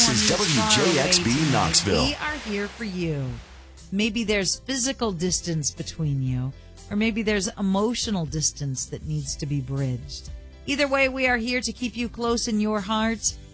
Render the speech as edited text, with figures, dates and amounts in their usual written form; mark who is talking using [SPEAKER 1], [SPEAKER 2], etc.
[SPEAKER 1] This is WJXB Knoxville.
[SPEAKER 2] We are here for you. Maybe there's physical distance between you, or maybe there's emotional distance that needs to be bridged. Either way, we are here to keep you close in your heart